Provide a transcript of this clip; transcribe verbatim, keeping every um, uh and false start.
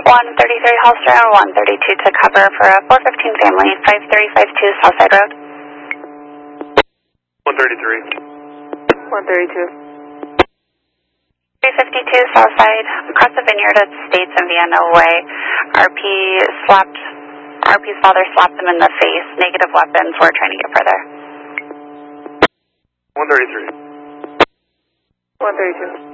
one thirty-three Holster and one thirty-two to cover for a four fifteen family, five three five two Southside Road. one thirty-three. one thirty-two. three fifty-two Southside, across the vineyard at States and Vienna Way. R P slapped, R P's father slapped him in the face. Negative weapons, we're trying to get further. one thirty-three. one thirty-two.